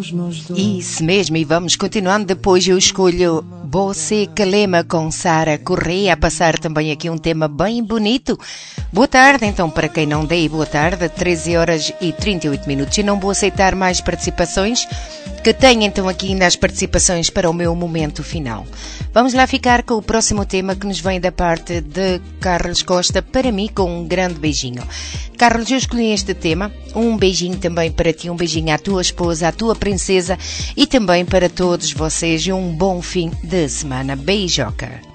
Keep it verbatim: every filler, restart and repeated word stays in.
somos nós dois. Isso mesmo, e vamos continuando. Depois eu escolho Você Calema com Sara Correia, a passar também aqui um tema bem bonito. Boa tarde, então, para quem não dei boa tarde, treze horas e trinta e oito minutos. E não vou aceitar mais participações, que tenho então aqui ainda as participações para o meu momento final. Vamos lá ficar com o próximo tema que nos vem da parte de Carlos Costa, para mim, com um grande beijinho. Carlos, eu escolhi este tema, um beijinho também para ti, um beijinho à tua esposa, à tua princesa e também para todos vocês e um bom fim de semana. Beijoca!